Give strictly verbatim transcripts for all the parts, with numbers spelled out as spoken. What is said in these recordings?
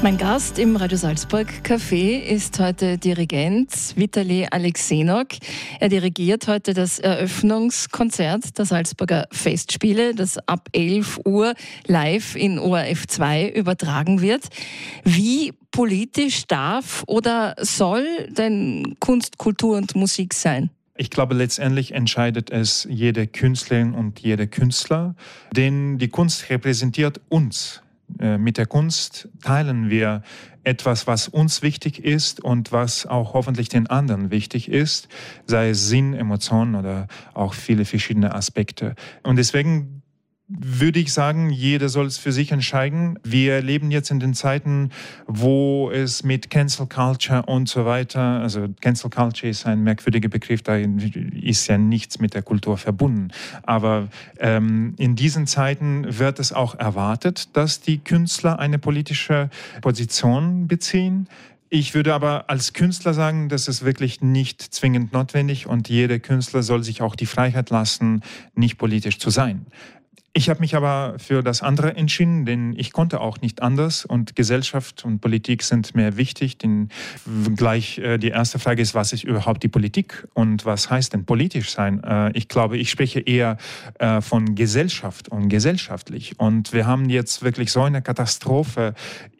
Mein Gast im Radio Salzburg Café ist heute Dirigent Vitali Alexenok. Er dirigiert heute das Eröffnungskonzert der Salzburger Festspiele, das ab elf Uhr live in O R F zwei übertragen wird. Wie politisch darf oder soll denn Kunst, Kultur und Musik sein? Ich glaube, letztendlich entscheidet es jede Künstlerin und jeder Künstler, denn die Kunst repräsentiert uns. Mit der Kunst teilen wir etwas, was uns wichtig ist und was auch hoffentlich den anderen wichtig ist, sei es Sinn, Emotionen oder auch viele verschiedene Aspekte. Und deswegen würde ich sagen, jeder soll es für sich entscheiden. Wir leben jetzt in den Zeiten, wo es mit Cancel Culture und so weiter, also Cancel Culture ist ein merkwürdiger Begriff, da ist ja nichts mit der Kultur verbunden. Aber ähm, in diesen Zeiten wird es auch erwartet, dass die Künstler eine politische Position beziehen. Ich würde aber als Künstler sagen, das ist wirklich nicht zwingend notwendig und jeder Künstler soll sich auch die Freiheit lassen, nicht politisch zu sein. Ich habe mich aber für das andere entschieden, denn ich konnte auch nicht anders und Gesellschaft und Politik sind mir wichtig. Denn gleich äh, die erste Frage ist, was ist überhaupt die Politik und was heißt denn politisch sein? Äh, ich glaube, ich spreche eher äh, von Gesellschaft und gesellschaftlich. Und wir haben jetzt wirklich so eine Katastrophe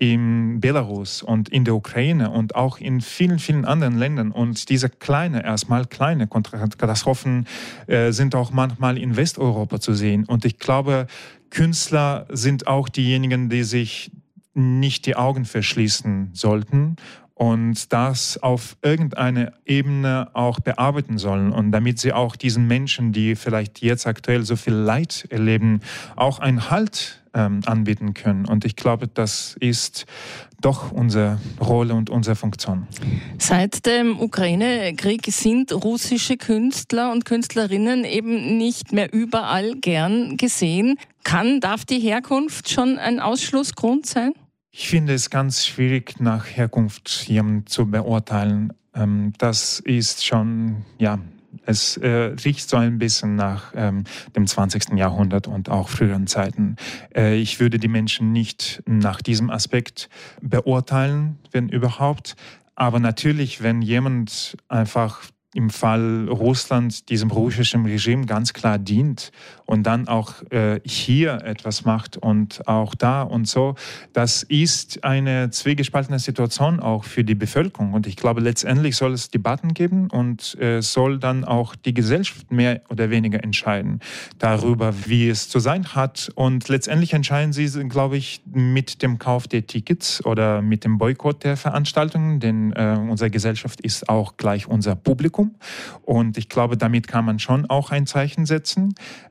in Belarus und in der Ukraine und auch in vielen, vielen anderen Ländern. Und diese kleine, erstmal kleine Katastrophen äh, sind auch manchmal in Westeuropa zu sehen. Und ich glaube, Künstler sind auch diejenigen, die sich nicht die Augen verschließen sollten und das auf irgendeine Ebene auch bearbeiten sollen. Und damit sie auch diesen Menschen, die vielleicht jetzt aktuell so viel Leid erleben, auch einen Halt ähm, anbieten können. Und ich glaube, das ist doch unsere Rolle und unsere Funktion. Seit dem Ukraine-Krieg sind russische Künstler und Künstlerinnen eben nicht mehr überall gern gesehen. Kann, darf die Herkunft schon ein Ausschlussgrund sein? Ich finde es ganz schwierig, nach Herkunft jemanden zu beurteilen. Ähm, das ist schon, ja, es äh, riecht so ein bisschen nach ähm, dem zwanzigsten Jahrhundert und auch früheren Zeiten. Äh, ich würde die Menschen nicht nach diesem Aspekt beurteilen, wenn überhaupt. Aber natürlich, wenn jemand einfach im Fall Russland diesem russischen Regime ganz klar dient und dann auch äh, hier etwas macht und auch da und so, das ist eine zwiegespaltene Situation auch für die Bevölkerung. Und ich glaube, letztendlich soll es Debatten geben und äh, soll dann auch die Gesellschaft mehr oder weniger entscheiden darüber, wie es zu sein hat. Und letztendlich entscheiden sie, glaube ich, mit dem Kauf der Tickets oder mit dem Boykott der Veranstaltungen, denn äh, unsere Gesellschaft ist auch gleich unser Publikum. Und ich glaube, damit kann man schon auch ein Zeichen setzen.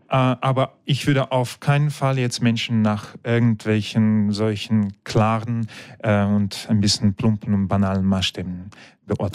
Aber ich würde auf keinen Fall jetzt Menschen nach irgendwelchen solchen klaren und ein bisschen plumpen und banalen Maßstäben beurteilen.